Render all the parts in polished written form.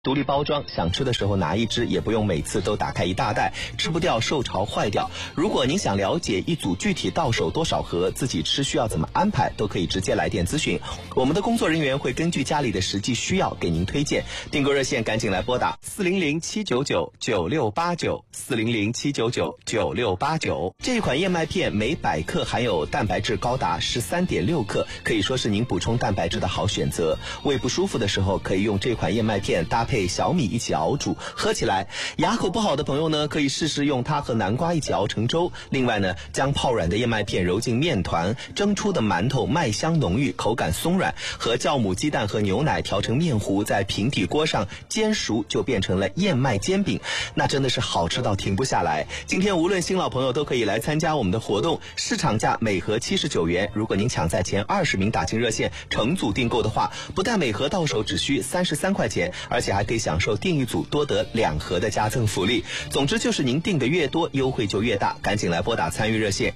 独立包装，想吃的时候拿一支，也不用每次都打开一大袋，吃不掉受潮坏掉。如果您想了解一组具体到手多少盒，自己吃需要怎么安排，都可以直接来电咨询，我们的工作人员会根据家里的实际需要给您推荐。订购热线赶紧来拨打400-799-9689，400-799-9689。这款燕麦片每100克含有蛋白质高达13.6克，可以说是您补充蛋白质的好选择。胃不舒服的时候，可以用这款燕麦片搭配小米一起熬煮，喝起来。牙口不好的朋友呢，可以试试用它和南瓜一起熬成粥。另外呢，将泡软的燕麦片揉进面团，蒸出的馒头麦香浓郁，口感松软，和酵母鸡蛋和牛奶调成面糊，在平底锅上煎熟，就变成了燕麦煎饼。那真的是好吃到停不下来。今天无论新老朋友都可以来参加我们的活动，市场价每盒79元。如果您抢在前20名打进热线成组订购的话，不但每盒到手只需33块钱，而且还可以享受订一组多得2盒的加赠福利。总之就是您订的越多，优惠就越大，赶紧来拨打参与热线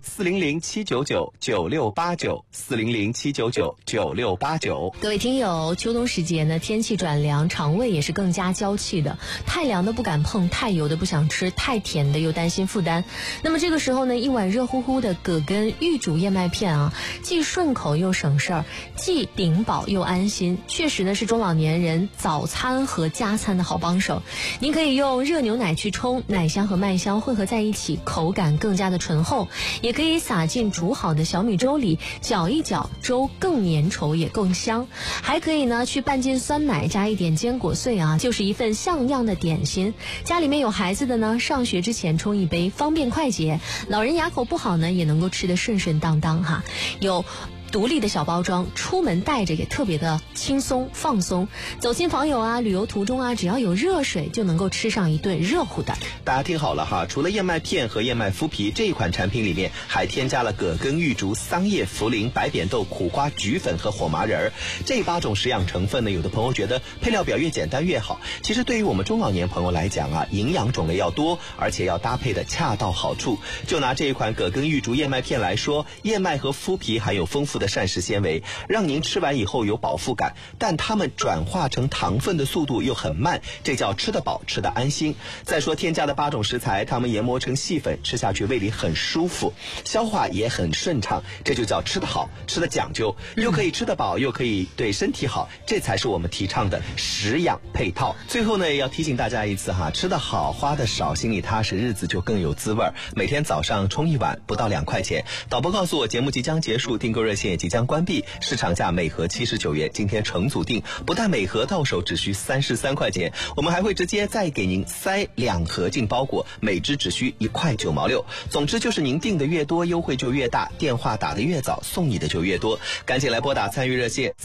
400-799-9689，400-799-9689。 各位听友，秋冬时节呢，天气转凉，肠胃也是更加娇气的，太凉的不敢碰，太油的不想吃，太甜的又担心负担。那么这个时候呢，一碗热乎乎的葛根预煮燕麦片啊，既顺口又省事儿，既顶饱又安心，确实呢是中老年人早餐和加餐的好帮手。您可以用热牛奶去冲，奶香和麦香混合在一起，口感更加的醇厚。也可以撒进煮好的小米粥里，搅一搅，粥更粘稠也更香。还可以呢去拌进酸奶，加一点坚果碎啊，就是一份像样的点心。家里面有孩子的呢，上学之前冲一杯，方便快捷。老人牙口不好呢，也能够吃得顺顺当当哈。有独立的小包装，出门带着也特别的轻松放松。走亲访友啊，旅游途中啊，只要有热水就能够吃上一顿热乎的。 大家听好了哈，除了燕麦片和燕麦麸皮，这一款产品里面还添加了葛根、玉竹、桑叶、茯苓、白扁豆、苦瓜、菊粉和火麻仁。这8种食养成分呢，有的朋友觉得配料表越简单越好。其实对于我们中老年朋友来讲啊，营养种类要多，而且要搭配的恰到好处。就拿这一款葛根玉竹燕麦片来说，燕麦和麸皮含有丰富的膳食纤维，让您吃完以后有饱腹感，但它们转化成糖分的速度又很慢，这叫吃得饱，吃得安心。再说添加的8种食材，它们研磨成细粉，吃下去胃里很舒服，消化也很顺畅，这就叫吃得好，吃得讲究，又可以吃得饱，又可以对身体好，这才是我们提倡的食养配套。最后呢，也要提醒大家一次哈，吃得好，花得少，心里踏实，日子就更有滋味。每天早上冲一碗，不到2块钱。导播告诉我，节目即将结束，订购热线也即将关闭，市场价每盒79元，今天成组订，不但每盒到手只需33块钱，我们还会直接再给您塞2盒进包裹，每只只需1块9毛6。总之就是您订的越多，优惠就越大，电话打得越早，送你的就越多。赶紧来拨打参与热线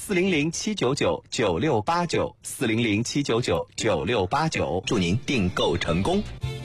400-799-9689，400-799-9689，祝您订购成功。